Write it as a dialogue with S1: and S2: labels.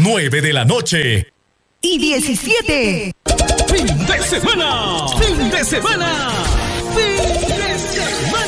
S1: 9 de la noche.
S2: Y 17.
S3: ¡Fin de semana! ¡Fin de semana! ¡Fin de semana!